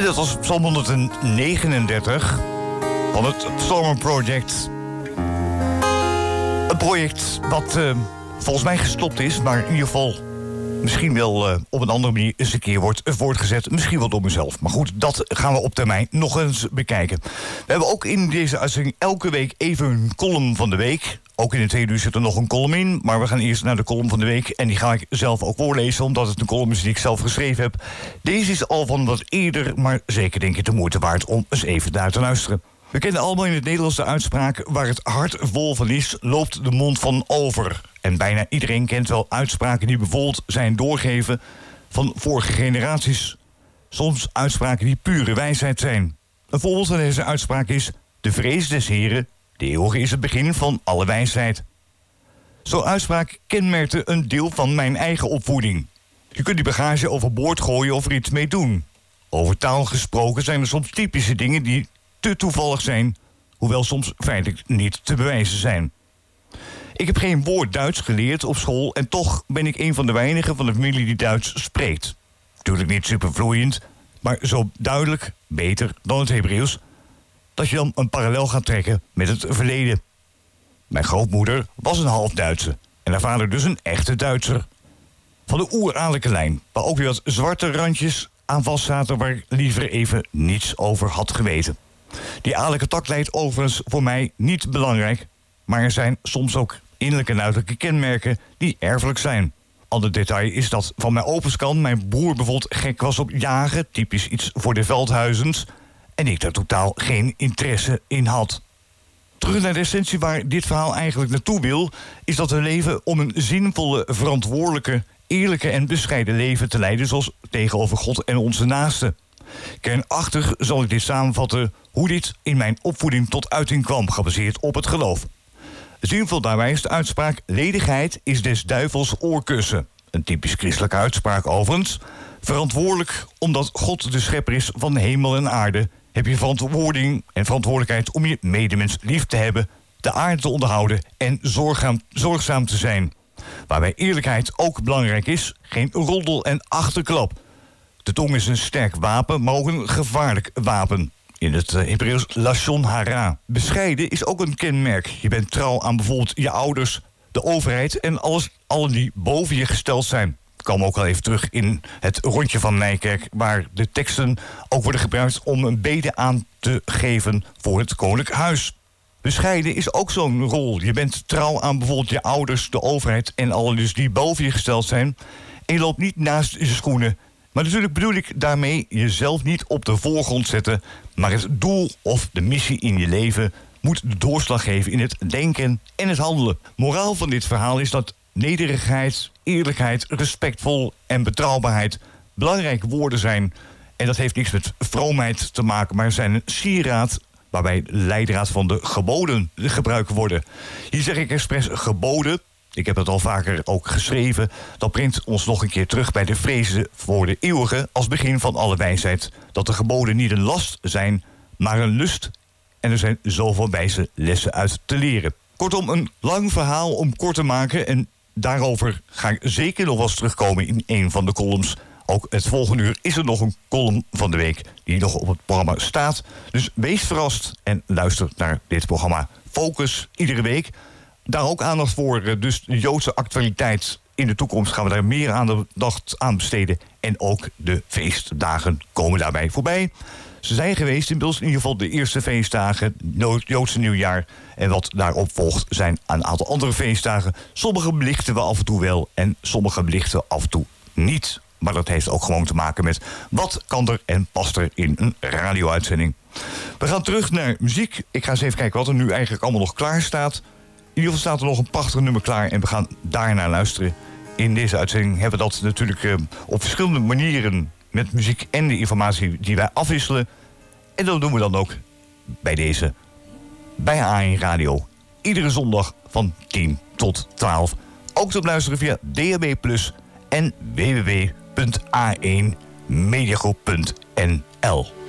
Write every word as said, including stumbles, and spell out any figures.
dat was Psalm honderdnegenendertig van het Stormer Project. Een project wat uh, volgens mij gestopt is, maar in ieder geval misschien wel uh, op een andere manier eens een keer wordt voortgezet. Misschien wel door mezelf. Maar goed, dat gaan we op termijn nog eens bekijken. We hebben ook in deze uitzending elke week even een column van de week. Ook in het tweede uur zit er nog een column in. Maar we gaan eerst naar de column van de week. En die ga ik zelf ook voorlezen, omdat het een column is die ik zelf geschreven heb. Deze is al van wat eerder, maar zeker denk ik de moeite waard om eens even naar te luisteren. We kennen allemaal in het Nederlands de uitspraak: waar het hart vol van is, loopt de mond van over. En bijna iedereen kent wel uitspraken die bijvoorbeeld zijn doorgegeven van vorige generaties. Soms uitspraken die pure wijsheid zijn. Een voorbeeld van deze uitspraak is: de vrees des Heren, de eeuwige, is het begin van alle wijsheid. Zo'n uitspraak kenmerkte een deel van mijn eigen opvoeding. Je kunt die bagage overboord gooien of er iets mee doen. Over taal gesproken zijn er soms typische dingen die te toevallig zijn, hoewel soms feitelijk niet te bewijzen zijn. Ik heb geen woord Duits geleerd op school en toch ben ik een van de weinigen van de familie die Duits spreekt. Natuurlijk niet supervloeiend, maar zo duidelijk, beter dan het Hebreeuws, dat je dan een parallel gaat trekken met het verleden. Mijn grootmoeder was een half Duitse en haar vader dus een echte Duitser. Van de oeradellijke lijn, waar ook weer wat zwarte randjes aan vast zaten waar ik liever even niets over had geweten. Die adellijke tak leidt overigens voor mij niet belangrijk, maar er zijn soms ook innerlijke en uiterlijke kenmerken die erfelijk zijn. Ander detail is dat van mijn openskant mijn broer bijvoorbeeld gek was op jagen, typisch iets voor de Veldhuizens, en ik daar totaal geen interesse in had. Terug naar de essentie waar dit verhaal eigenlijk naartoe wil, is dat we leven om een zinvolle, verantwoordelijke, eerlijke en bescheiden leven te leiden, zoals tegenover God en onze naasten. Kernachtig zal ik dit samenvatten hoe dit in mijn opvoeding tot uiting kwam, gebaseerd op het geloof. Zinvol daarbij is de uitspraak: ledigheid is des duivels oorkussen. Een typisch christelijke uitspraak overigens. Verantwoordelijk omdat God de schepper is van hemel en aarde, heb je verantwoording en verantwoordelijkheid om je medemens lief te hebben, de aarde te onderhouden en zorgzaam, zorgzaam te zijn. Waarbij eerlijkheid ook belangrijk is, geen roddel en achterklap. De tong is een sterk wapen, maar ook een gevaarlijk wapen. In het Hebreeuws lashon hara. Bescheiden is ook een kenmerk. Je bent trouw aan bijvoorbeeld je ouders, de overheid en alles, allen die boven je gesteld zijn. Ik kwam ook al even terug in het rondje van Nijkerk, waar de teksten ook worden gebruikt om een bede aan te geven voor het koninklijk huis. Bescheiden is ook zo'n rol. Je bent trouw aan bijvoorbeeld je ouders, de overheid en allen dus die boven je gesteld zijn. En je loopt niet naast je schoenen. Maar natuurlijk bedoel ik daarmee jezelf niet op de voorgrond zetten, maar het doel of de missie in je leven moet de doorslag geven in het denken en het handelen. Moraal van dit verhaal is dat nederigheid, eerlijkheid, respectvol en betrouwbaarheid belangrijke woorden zijn. En dat heeft niks met vroomheid te maken, maar zijn een sieraad waarbij de leidraad van de geboden gebruikt worden. Hier zeg ik expres geboden. Ik heb het al vaker ook geschreven. Dat brengt ons nog een keer terug bij de vrezen voor de eeuwige als begin van alle wijsheid. Dat de geboden niet een last zijn, maar een lust. En er zijn zoveel wijze lessen uit te leren. Kortom, een lang verhaal om kort te maken. En daarover ga ik zeker nog wel eens terugkomen in een van de columns. Ook het volgende uur is er nog een column van de week die nog op het programma staat. Dus wees verrast en luister naar dit programma Focus iedere week. Daar ook aandacht voor, dus de Joodse actualiteit. In de toekomst gaan we daar meer aandacht aan besteden. En ook de feestdagen komen daarbij voorbij. Ze zijn geweest, inmiddels in ieder geval de eerste feestdagen, Joodse nieuwjaar. En wat daarop volgt zijn een aantal andere feestdagen. Sommige belichten we af en toe wel en sommige belichten we af en toe niet. Maar dat heeft ook gewoon te maken met wat kan er en past er in een radio-uitzending. We gaan terug naar muziek. Ik ga eens even kijken wat er nu eigenlijk allemaal nog klaar staat. In ieder geval staat er nog een prachtig nummer klaar en we gaan daarnaar luisteren. In deze uitzending hebben we dat natuurlijk uh, op verschillende manieren met muziek en de informatie die wij afwisselen. En dat doen we dan ook bij deze, bij A één Radio. Iedere zondag van tien tot twaalf. Ook te luisteren via D A B plus en w w w punt a één mediagroep punt n l.